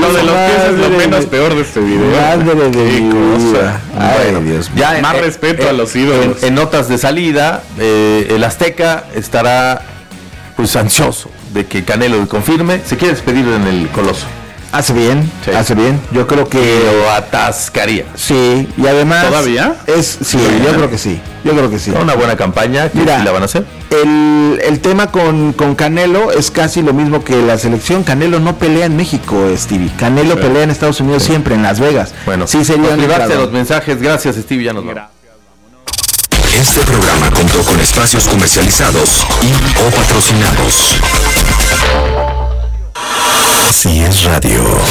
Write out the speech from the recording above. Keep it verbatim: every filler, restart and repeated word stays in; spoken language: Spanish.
lo de los pies es lo menos peor de este video. Madre de Qué mi cosa. vida. Ay, Bueno, Dios mío. ya más eh, respeto eh, a los ídolos. En, en notas de salida, eh, el Azteca estará pues ansioso de que Canelo confirme. Se quiere despedir en el Coloso. Hace bien, Sí. hace bien. Yo creo que Lo atascaría. sí, y además ¿Todavía? es sí, yo creo que sí. Yo creo que sí. Una buena campaña, que Mira, sí la van a hacer. El, el tema con, con Canelo es casi lo mismo que la selección. Canelo no pelea en México, Stevie. Canelo Sí. pelea en Estados Unidos siempre, en Las Vegas. Bueno, sí sería un privarse entrador. los mensajes. Gracias, Steve. Ya nos vamos. Este programa contó con espacios comercializados y o patrocinados. Así es radio.